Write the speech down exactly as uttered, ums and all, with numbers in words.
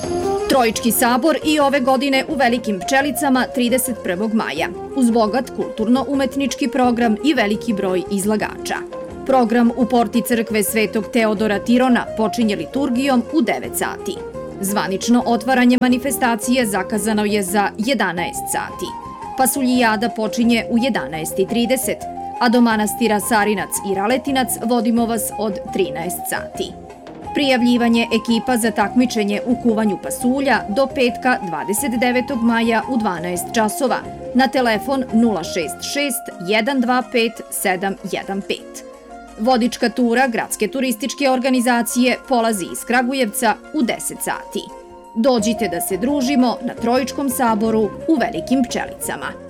Trojički sabor i ove godine u Velikim Pčelicama trideset prvog maja, uz bogat kulturno-umetnički program i veliki broj izlagača. Program u porti crkve Svetog Teodora Tirona počinje liturgijom u devet sati. Zvanično otvaranje manifestacije zakazano je za jedanaest sati. Pasuljijada počinje u jedanaest i trideset, a do manastira Sarinac i Raletinac vodimo vas od trinaest sati. Prijavljivanje ekipa za takmičenje u kuvanju pasulja do petka dvadeset devetog maja u dvanaest časova na telefon nula šest šest jedan dva pet sedam jedan pet. Vodička tura Gradske turističke organizacije polazi iz Kragujevca u deset sati. Dođite da se družimo na Trojičkom saboru u Velikim Pčelicama.